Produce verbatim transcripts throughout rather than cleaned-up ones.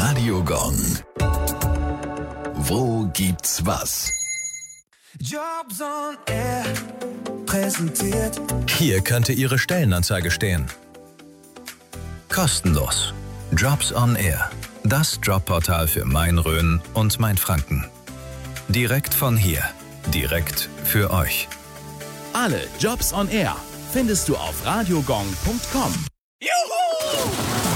Radio Gong. Wo gibt's was? Jobs on Air präsentiert. Hier könnte Ihre Stellenanzeige stehen. Kostenlos. Jobs on Air. Das Jobportal für Main-Rhön und Mainfranken. Direkt von hier. Direkt für euch. Alle Jobs on Air findest du auf radiogong punkt com. Juhu!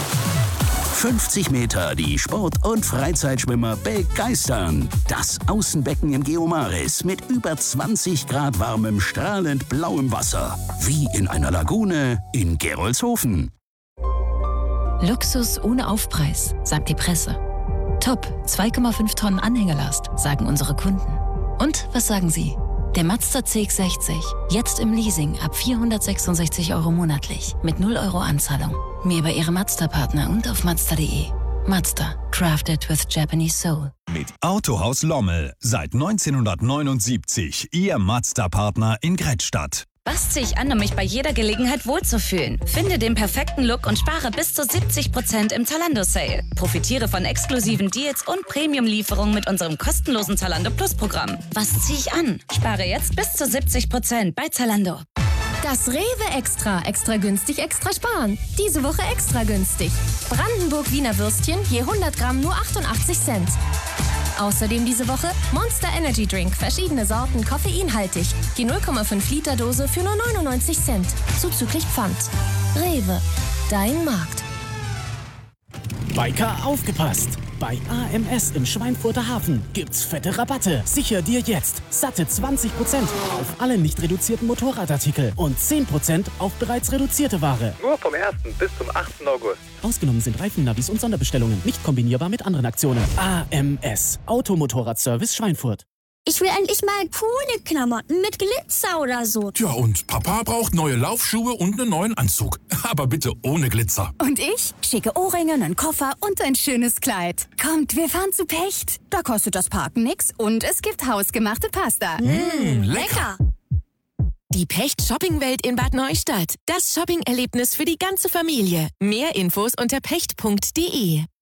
fünfzig Meter die Sport- und Freizeitschwimmer begeistern. Das Außenbecken im Geomaris mit über zwanzig Grad warmem, strahlend blauem Wasser. Wie in einer Lagune in Gerolzhofen. Luxus ohne Aufpreis, sagt die Presse. Top, zwei Komma fünf Tonnen Anhängerlast, sagen unsere Kunden. Und was sagen Sie? Der Mazda C X sechzig, jetzt im Leasing ab vierhundertsechsundsechzig Euro monatlich, mit null Euro Anzahlung. Mehr bei Ihrem Mazda-Partner und auf mazda punkt de. Mazda, crafted with Japanese soul. Mit Autohaus Lommel, seit neunzehnhundertneunundsiebzig, Ihr Mazda-Partner in Grettstadt. Was ziehe ich an, um mich bei jeder Gelegenheit wohlzufühlen? Finde den perfekten Look und spare bis zu siebzig Prozent im Zalando-Sale. Profitiere von exklusiven Deals und Premium-Lieferungen mit unserem kostenlosen Zalando Plus-Programm. Was ziehe ich an? Spare jetzt bis zu siebzig Prozent bei Zalando. Das Rewe Extra. Extra günstig, extra sparen. Diese Woche extra günstig. Brandenburg Wiener Würstchen, je hundert Gramm nur achtundachtzig Cent. Außerdem diese Woche Monster Energy Drink, verschiedene Sorten, koffeinhaltig. Die null Komma fünf Liter Dose für nur neunundneunzig Cent. Zuzüglich Pfand. Rewe, dein Markt. Biker, aufgepasst! Bei A M S im Schweinfurter Hafen gibt's fette Rabatte. Sicher dir jetzt satte zwanzig Prozent auf alle nicht reduzierten Motorradartikel und zehn Prozent auf bereits reduzierte Ware. Nur vom ersten bis zum achten August. Ausgenommen sind Reifennavis und Sonderbestellungen, nicht kombinierbar mit anderen Aktionen. A M S, Automotorradservice Schweinfurt. Ich will endlich mal coole Klamotten mit Glitzer oder so. Tja, und Papa braucht neue Laufschuhe und einen neuen Anzug. Aber bitte ohne Glitzer. Und ich? Schicke Ohrringe, einen Koffer und ein schönes Kleid. Kommt, wir fahren zu Pecht. Da kostet das Parken nix und es gibt hausgemachte Pasta. Mmh, lecker. Die Pecht Shoppingwelt in Bad Neustadt. Das Shopping-Erlebnis für die ganze Familie. Mehr Infos unter pecht punkt de.